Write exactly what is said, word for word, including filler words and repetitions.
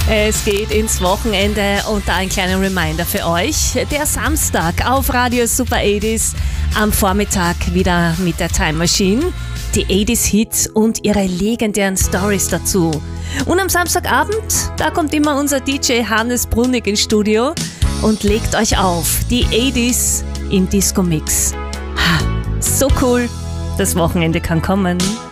Es geht ins Wochenende und da ein kleiner Reminder für euch. Der Samstag auf Radio Super achtziger am Vormittag wieder mit der Time Machine. Die achtziger Hits und ihre legendären Stories dazu. Und am Samstagabend, da kommt immer unser D J Hannes Brunnig ins Studio und legt euch auf. Die achtziger im Disco-Mix. Ha, so cool, das Wochenende kann kommen.